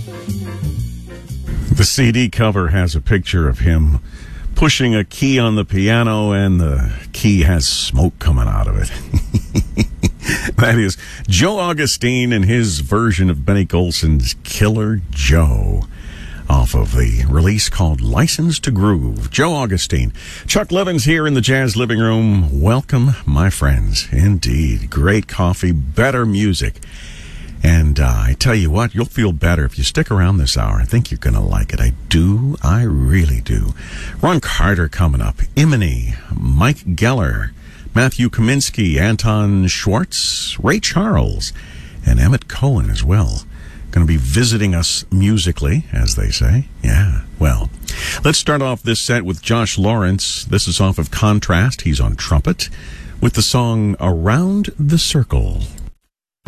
The CD cover has a picture of him pushing a key on the piano, and the key has smoke coming out of it. That is Joe Augustine and his version of Benny Golson's Killer Joe off of the release called License to Groove. Joe Augustine. Chuck Livens here in the Jazz Living Room. Welcome, my friends. Indeed. Great coffee, better music. And I tell you what, you'll feel better if you stick around this hour. I think you're going to like it. I do. I really do. Ron Carter coming up. Imani, Mike Geller, Matthew Kaminsky, Anton Schwartz, Ray Charles, and Emmett Cohen as well. Going to be visiting us musically, as they say. Yeah, well, let's start off this set with Josh Lawrence. This is off of Contrast. He's on trumpet with the song Around the Circle.